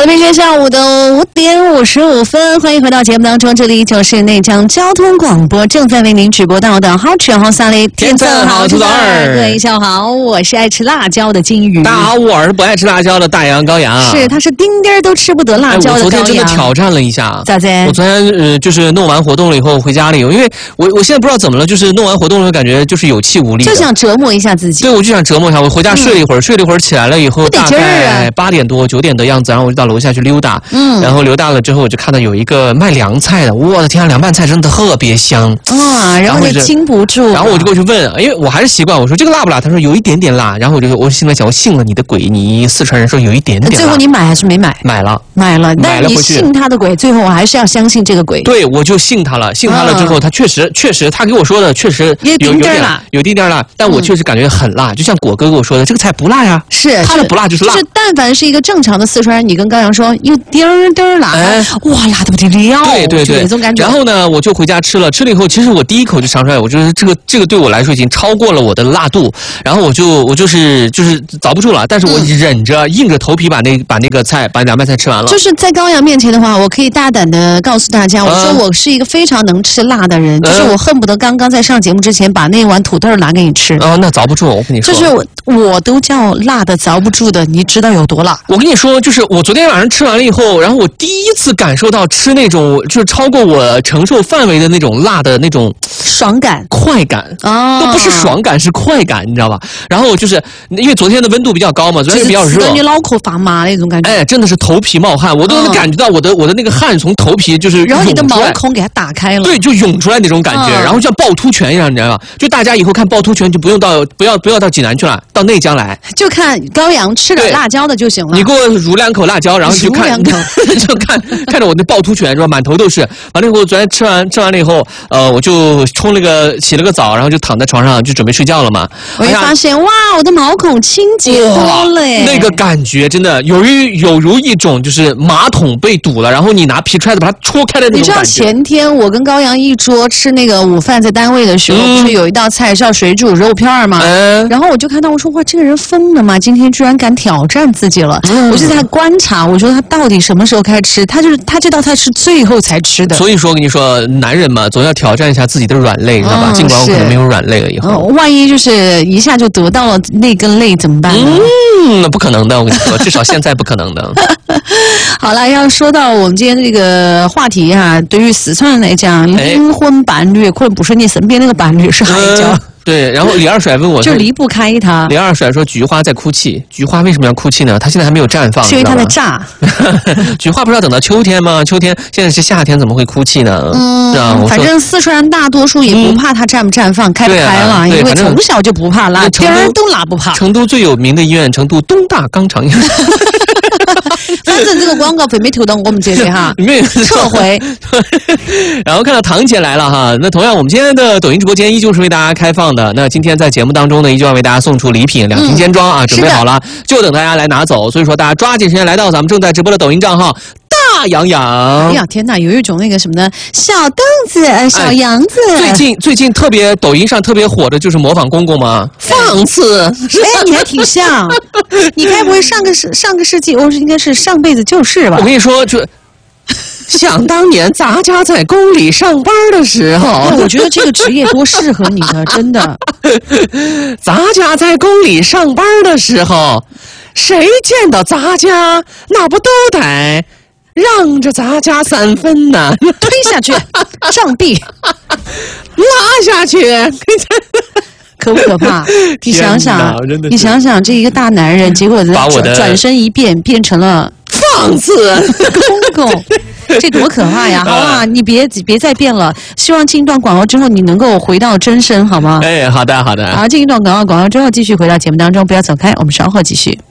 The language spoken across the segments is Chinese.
的，明天下午的5点55分，欢迎回到节目当中，这里就是内江交通广播，正在为您直播到的好吃好萨雷天色好兔子二， 各位下午好，我是爱吃辣椒的金鱼。 大家好，我是不爱吃辣椒的大洋羔羊。 是，他是丁丁儿都吃不得辣椒的羔羊。 我昨天真的挑战了一下， 咋子？ 我昨天就是弄完活动了以后回家了以后，因为我现在不知道怎么了，就是弄完活动了以后感觉就是有气无力， 就想折磨一下自己。 对，我就想折磨一下。我回家睡了一会儿，睡了一会儿起来了以后，大概8点多9点的样子，然后我就到楼下去溜达。然后溜达了之后，我就看到有一个卖凉菜的，我的天啊，凉拌菜真的特别香啊！然后就禁不住， 然后我就过去问，因为我还是习惯，我说这个辣不辣？他说有一点点辣。然后我心里想，我信了你的鬼，你四川人说有一点点辣。 最后你买还是没买？ 买了， 但是你信他的鬼，最后我还是要相信这个鬼。 对，我就信他了。信他了之后，他确实，他给我说的确实有点辣，有滴点辣，但我确实感觉很辣。就像果哥跟我说的，这个菜不辣呀， 是他的不辣就是辣。 就是但凡是一个正常的四川人，你跟高阳说有丁儿辣，哇，辣的不得了， 对， 这种感觉。 然后呢，我就回家吃了以后，其实我第一口就尝出来，我觉得这个对我来说已经超过了我的辣度。然后我就是遭不住了，但是我忍着硬着头皮把那个菜把凉拌菜吃完了。 就是在高阳面前的话，我可以大胆的告诉大家，我说我是一个非常能吃辣的人，就是我恨不得刚刚在上节目之前把那碗土豆拿给你吃。 那遭不住，我跟你说， 就是我都叫辣的遭不住的，你知道有多辣？ 我跟你说，就是我昨天晚上吃完了以后，然后我第一次感受到吃那种就是超过我承受范围的那种辣的那种爽感、 快感都不是爽感，是快感，你知道吧？然后就是因为昨天的温度比较高嘛，昨天比较热， 你脑壳发麻那种感觉。 真的是头皮冒汗，我都能感觉到我的那个汗从头皮就是涌出来， 然后你的毛孔给它打开了， 对，就涌出来那种感觉，然后像趵突泉一样，你知道吗？就大家以后看趵突泉就不要到济南去了，到内江来， 就看高阳吃点辣椒的就行了。 你给我乳2口辣椒，然后就看看着我那趵突泉是吧，满头都是。完了以后，昨天吃完了以后，我就洗了个澡，然后就躺在床上就准备睡觉了嘛。 我就发现哇，我的毛孔清洁多了耶！ 那个感觉真的有如一种就是马桶被堵了，然后你拿皮揣子把它戳开的那种感觉。你知道前天我跟高阳一桌吃那个午饭，在单位的时候，不是有一道菜是要水煮肉片吗？然后我就看到我说哇，这个人疯了吗？今天居然敢挑战自己了！我就在观察，我说他到底什么时候开始吃？他这道菜是最后才吃的。 所以说我跟你说，男人嘛，总要挑战一下自己的软肋，知道吧？尽管我可能没有软肋了以后， 万一就是一下就得到了那根肋怎么办呢？ 不可能的，我跟你說，至少現在不可能的。 好了，要說到我們今天這個話題啊，對於四川人來講，靈魂伴侶可能不是你身邊那個伴侶，是海椒。 对，然后李二甩问我， 就離不開他。 李二甩說菊花在哭泣，菊花為什麼要哭泣呢？它現在還沒有綻放， 是因為它在炸。 菊花不是要等到秋天嗎？秋天現在是夏天，怎麼會哭泣呢？ 反正四川人大多數也不怕它綻不綻放，開不開了，因為從小就不怕辣，天兒都辣不怕。 成都最有名的醫院，成都東大肛腸醫院。 反正這個廣告費沒投到我們這裡哈，撤回。 然後看到唐姐來了哈，那同樣我們今天的抖音直播間依舊是為大家開放的。那今天在節目當中呢，依舊要為大家送出禮品2瓶肩裝啊，準備好了，就等大家來拿走。所以說大家抓緊時間來到咱們正在直播的抖音賬號大洋洋。 哎呀天哪，有一種那個什麼呢，小凳子小楊子。 最近特別抖音上特別火的就是模仿公公嗎？放肆！ 哎，你還挺像，你該不會上個世紀，我應該是上輩子就是吧？ 我跟你說就。想當年咱家在宮裡上班的時候， 我覺得這個職業多適合你呢，真的。 咱家在宮裡上班的時候，誰見到咱家那不都得讓着咱家3分呢？ 推下去，杖斃， 拉下去。 可不可怕？你想想，這一個大男人，結果轉身一變成了放肆公公。这多可怕呀！好啊，你别再变了。希望进一段广告之后，你能够回到真身，好吗？ 哎，好的。 好，进一段广告之后，继续回到节目当中，不要走开，我们稍后继续。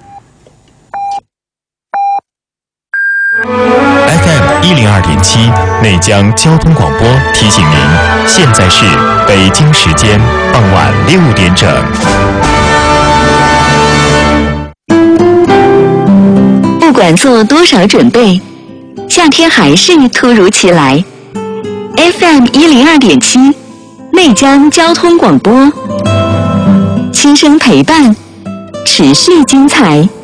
FM 102.7内江交通广播提醒您，现在是北京时间傍晚6点整。 不管做多少准备，夏天还是突如其来。FM 102.7内江交通广播，轻声陪伴，持续精彩。